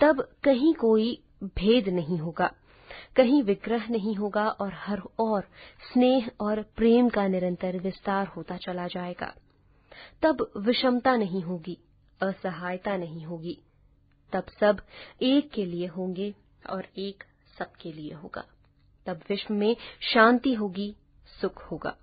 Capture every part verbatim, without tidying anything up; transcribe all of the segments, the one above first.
तब कहीं कोई भेद नहीं होगा, कहीं विग्रह नहीं होगा और हर ओर स्नेह और प्रेम का निरंतर विस्तार होता चला जाएगा। तब विषमता नहीं होगी, असहायता नहीं होगी। तब सब एक के लिए होंगे और एक सबके लिए होगा। तब विश्व में शांति होगी, सुख होगा।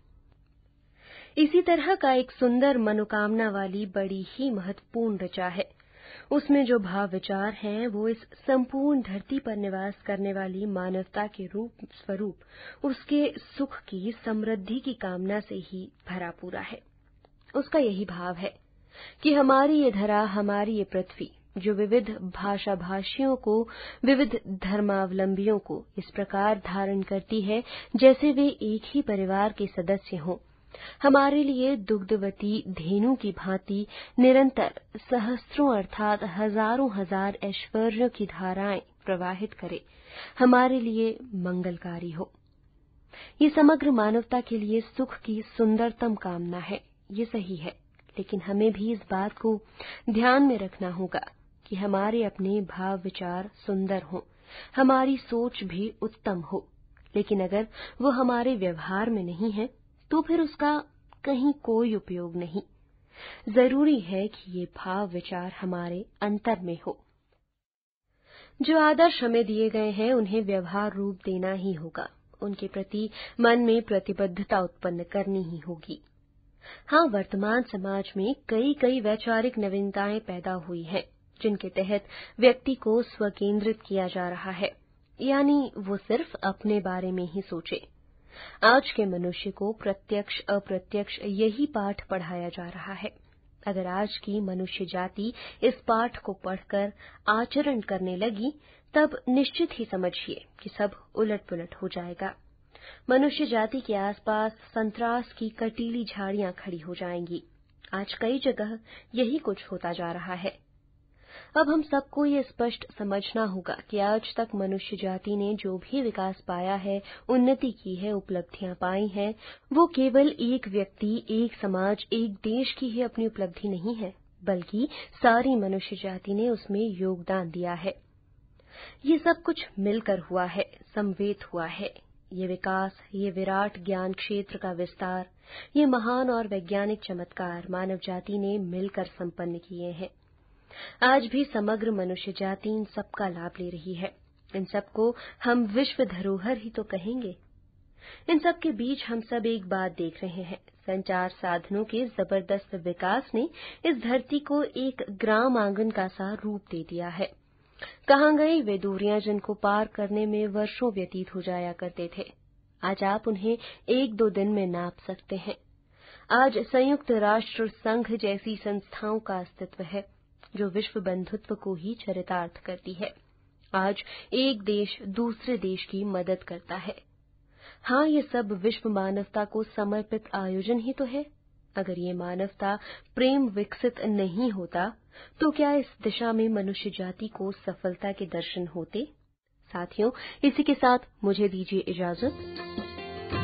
इसी तरह का एक सुंदर मनोकामना वाली बड़ी ही महत्वपूर्ण ऋचा है। उसमें जो भाव विचार हैं वो इस संपूर्ण धरती पर निवास करने वाली मानवता के रूप स्वरूप उसके सुख की, समृद्धि की कामना से ही भरा पूरा है। उसका यही भाव है कि हमारी ये धरा, हमारी ये पृथ्वी, जो विविध भाषा भाषियों को, विविध धर्मावलंबियों को इस प्रकार धारण करती है जैसे वे एक ही परिवार के सदस्य हों, हमारे लिए दुग्धवती धेनु की भांति निरंतर सहस्त्रों अर्थात हजारों हजार ऐश्वर्यों की धाराएं प्रवाहित करे, हमारे लिए मंगलकारी हो। ये समग्र मानवता के लिए सुख की सुंदरतम कामना है, ये सही है। लेकिन हमें भी इस बात को ध्यान में रखना होगा कि हमारे अपने भाव विचार सुंदर हों, हमारी सोच भी उत्तम हो। लेकिन अगर वो हमारे व्यवहार में नहीं है तो फिर उसका कहीं कोई उपयोग नहीं। जरूरी है कि ये भाव विचार हमारे अंतर में हो। जो आदर्श हमें दिए गए हैं उन्हें व्यवहार रूप देना ही होगा, उनके प्रति मन में प्रतिबद्धता उत्पन्न करनी ही होगी। हाँ, वर्तमान समाज में कई कई वैचारिक नवीनताएं पैदा हुई हैं जिनके तहत व्यक्ति को स्वकेंद्रित किया जा रहा है, यानी वो सिर्फ अपने बारे में ही सोचे। आज के मनुष्य को प्रत्यक्ष अप्रत्यक्ष यही पाठ पढ़ाया जा रहा है। अगर आज की मनुष्य जाति इस पाठ को पढ़कर आचरण करने लगी तब निश्चित ही समझिए कि सब उलट पुलट हो जाएगा। मनुष्य जाति के आसपास संतरास की कटीली झाड़ियां खड़ी हो जाएंगी। आज कई जगह यही कुछ होता जा रहा है। अब हम सबको ये स्पष्ट समझना होगा कि आज तक मनुष्य जाति ने जो भी विकास पाया है, उन्नति की है, उपलब्धियां पाई हैं, वो केवल एक व्यक्ति, एक समाज, एक देश की ही अपनी उपलब्धि नहीं है, बल्कि सारी मनुष्य जाति ने उसमें योगदान दिया है। ये सब कुछ मिलकर हुआ है, समवेत हुआ है। ये विकास, ये विराट ज्ञान क्षेत्र का विस्तार, ये महान और वैज्ञानिक चमत्कार मानव जाति ने मिलकर संपन्न किए हैं। आज भी समग्र मनुष्य जाति इन सबका लाभ ले रही है। इन सबको हम विश्व धरोहर ही तो कहेंगे। इन सब के बीच हम सब एक बात देख रहे हैं, संचार साधनों के जबरदस्त विकास ने इस धरती को एक ग्राम आंगन का सा रूप दे दिया है। कहाँ गई वे दूरियां जिनको पार करने में वर्षों व्यतीत हो जाया करते थे? आज आप उन्हें एक दो दिन में नाप सकते हैं। आज संयुक्त राष्ट्र संघ जैसी संस्थाओं का अस्तित्व है जो विश्व बंधुत्व को ही चरितार्थ करती है। आज एक देश दूसरे देश की मदद करता है। हाँ, ये सब विश्व मानवता को समर्पित आयोजन ही तो है। अगर ये मानवता प्रेम विकसित नहीं होता तो क्या इस दिशा में मनुष्य जाति को सफलता के दर्शन होते? साथियों, इसी के साथ मुझे दीजिए इजाजत।